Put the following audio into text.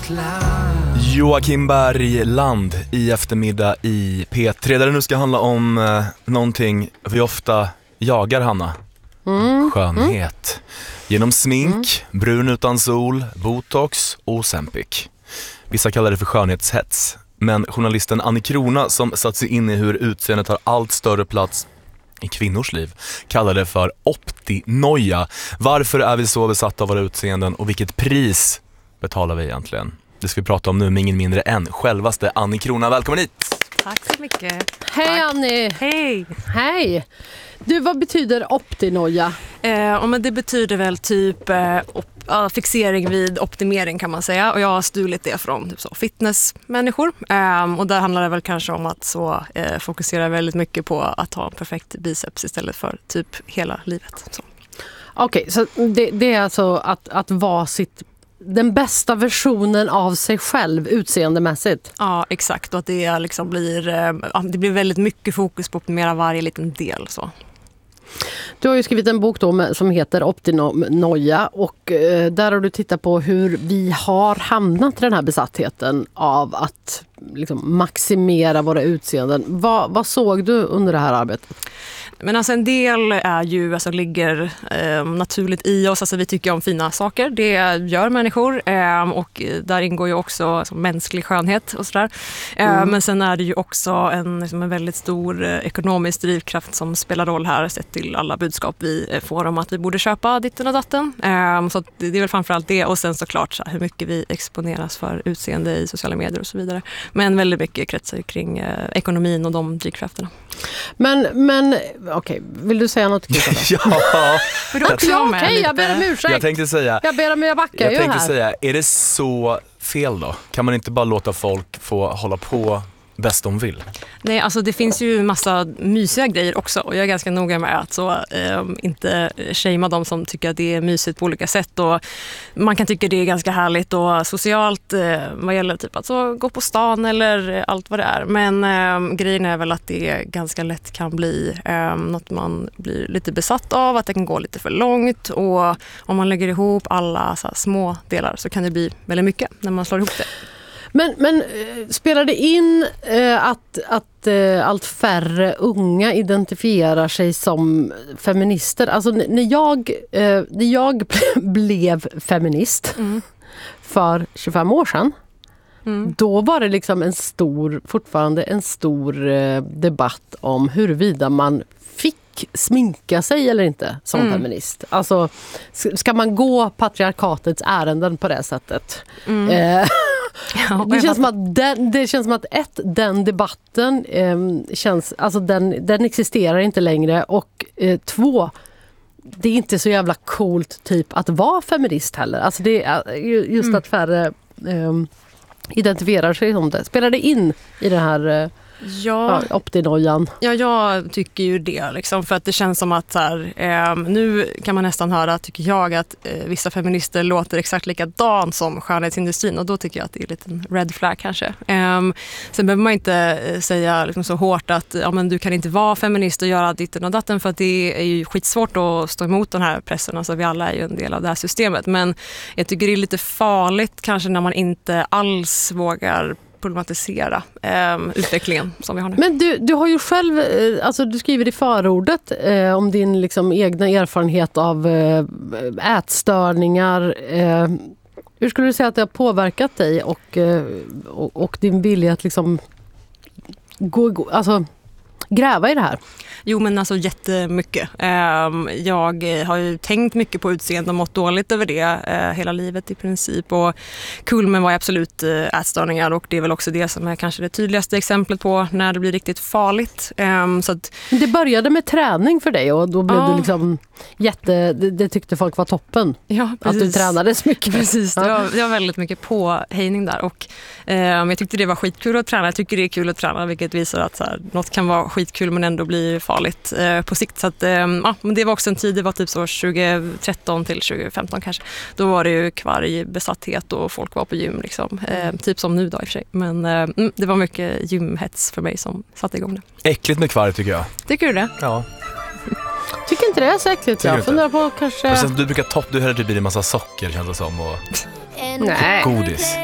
Joakim Bergland i eftermiddag i P3, där det nu ska handla om någonting vi ofta jagar, Hanna. Skönhet. Genom smink, brun utan sol, botox och Ozempic. Vissa kallar det för skönhetshets. Men journalisten Annie Krona, som satt sig in i hur utseendet har allt större plats i kvinnors liv, kallar det för optinoia. Varför är vi så besatta av våra utseenden och vilket pris betalar vi egentligen? Det ska vi prata om nu med ingen mindre än självaste Annie Krona. Välkommen hit! Tack så mycket. Hej Annie! Hej! Hej! Du, vad betyder optinoia? Men det betyder väl typ fixering vid optimering, kan man säga. Och jag har stulit det från typ så, fitnessmänniskor. Och där handlar det väl kanske om att fokusera väldigt mycket på att ha en perfekt biceps istället för typ hela livet. Så. Okej, så det är alltså att vara den bästa versionen av sig själv utseendemässigt. Ja, exakt. Och att det liksom blir väldigt mycket fokus på att optimera varje liten del. Så. Du har ju skrivit en bok då som heter Optinoia, och där har du tittat på hur vi har hamnat i den här besattheten av att liksom maximera våra utseenden. Vad såg du under det här arbetet? Men alltså en del är ju, ligger naturligt i oss. Alltså vi tycker om fina saker. Det gör människor. Och där ingår ju också mänsklig skönhet och sådär. Men sen är det ju också en väldigt stor ekonomisk drivkraft som spelar roll här, sett till alla budskap vi får om att vi borde köpa ditten och datten. Så det är väl framförallt det. Och sen såklart hur mycket vi exponeras för utseende i sociala medier och så vidare. Men väldigt mycket kretsar kring ekonomin och de drivkrafterna. Men okej, vill du säga något? Ja, okej, jag ber om ursäkt. Jag tänkte säga, jag ber om jag backar. Jag tänkte säga, är det så fel då? Kan man inte bara låta folk få hålla på bäst de vill? Nej, alltså det finns ju massa mysiga grejer också, och jag är ganska noga med att inte shamea de som tycker att det är mysigt på olika sätt, och man kan tycka det är ganska härligt och socialt vad gäller typ att gå på stan eller allt vad det är, men grejen är väl att det ganska lätt kan bli något man blir lite besatt av, att det kan gå lite för långt, och om man lägger ihop alla små delar så kan det bli väldigt mycket när man slår ihop det. Men spelar det in att allt färre unga identifierar sig som feminister? Alltså när jag blev feminist för 25 år sedan, då var det liksom fortfarande en stor debatt om huruvida man fick sminka sig eller inte som feminist. Alltså, ska man gå patriarkatets ärenden på det sättet? Det känns som att den debatten den existerar inte längre, och 2, det är inte så jävla coolt typ att vara feminist heller. Alltså det är just att färre identifierar sig som det. Spelar det in i det här optinoian? Ja, jag tycker ju det liksom, för att det känns som att nu kan man nästan höra, tycker jag, att vissa feminister låter exakt likadant som skönhetsindustrin, och då tycker jag att det är lite en red flag kanske. Sen behöver man inte säga liksom så hårt att men du kan inte vara feminist och göra ditten och datten, för att det är ju skitsvårt att stå emot den här pressen. Alltså vi alla är ju en del av det här systemet, men jag tycker det är lite farligt kanske när man inte alls vågar problematisera utvecklingen som vi har nu. Men du har ju själv, du skriver i förordet om din liksom egna erfarenhet av ätstörningar. Hur skulle du säga att det har påverkat dig och din vilja att liksom gräva i det här? Jo, men alltså jättemycket. Jag har ju tänkt mycket på utseende och mått dåligt över det hela livet i princip. Och kulmen var absolut ätstörningar, och det är väl också det som är kanske det tydligaste exemplet på när det blir riktigt farligt. Så att, det började med träning för dig, och då blev du liksom det tyckte folk var toppen. Ja, precis. Att du tränades mycket. Precis, det var väldigt mycket påhejning där, och jag tyckte det var skitkul att träna. Jag tycker det är kul att träna, vilket visar att något kan vara skitkul men ändå bli farligt på sikt. Så att, men det var också en tid, det var typ så 2013 till 2015 kanske. Då var det ju kvargbesatthet och folk var på gym liksom. Typ som nu då i och för sig. Men det var mycket gymhets för mig som satte igång det. Äckligt med kvarg tycker jag. Tycker du det? Ja. Tycker inte det är så äckligt. Jag funderar på kanske... Du brukar du häller typ i en massa socker, känns det som, och nej. Godis.